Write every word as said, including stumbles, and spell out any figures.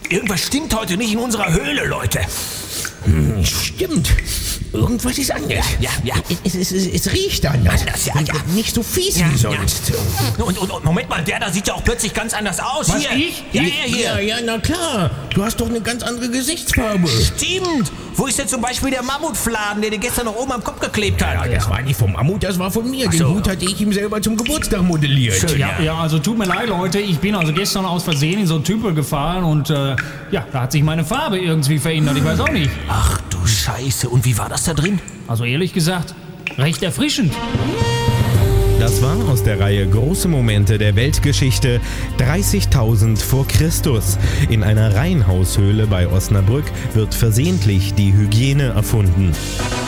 Irgendwas stimmt heute nicht in unserer Höhle, Leute. Hm, stimmt. Irgendwas ist anders. Ja, ja. Es, es, es, es riecht anders. Anders, ja, ja. Nicht so fies Ja, wie sonst. ja. Und, und, und Moment mal, der da sieht ja auch plötzlich ganz anders aus. Was, hier. ich? Ja, ja, hier. Ja, ja, na klar. Du hast doch eine ganz andere Gesichtsfarbe. Stimmt. Wo ist denn zum Beispiel der Mammutfladen, der dir gestern noch oben am Kopf geklebt hat? Ja, das war nicht vom Mammut, das war von mir. Ach Den so. Hut hatte ich ihm selber zum Geburtstag modelliert. Schön. Ja, ja, also tut mir leid, Leute. Ich bin also gestern aus Versehen in so einen Tümpel gefallen und äh, ja, da hat sich meine Farbe irgendwie verändert. Ich weiß auch nicht. Ach du Scheiße. Und wie war das da drin? Also ehrlich gesagt, recht erfrischend. Das war aus der Reihe Große Momente der Weltgeschichte dreißigtausend vor Christus. In einer Reihenhaushöhle bei Osnabrück wird versehentlich die Hygiene erfunden.